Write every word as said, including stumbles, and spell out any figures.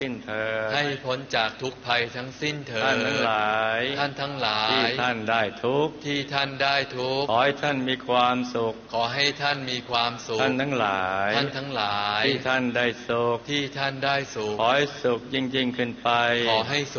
สิ้นเถิดให้พ้นจากทุกภัยทั้งสิ้นเถิดท่านทั้งหลายท่านทั้งหลายที่ท่านได้ทุกข์ที่ท่านได้ทุกข์ขอให้ท่านมีความสุขขอให้ท่านมีความสุขท่านทั้งหลายท่านทั้งหลายที่ท่านได้สุขที่ท่านได้สุขขอให้สุขยิ่งยิ่งขึ้นไปขอให้